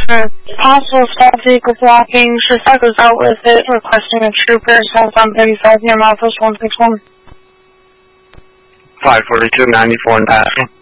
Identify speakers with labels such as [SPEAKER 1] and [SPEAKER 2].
[SPEAKER 1] Possible stop vehicle blocking. Chicago's out with it, requesting a trooper. Sounds on 35 near Mouthhouse 161.
[SPEAKER 2] 542, 94 and passing.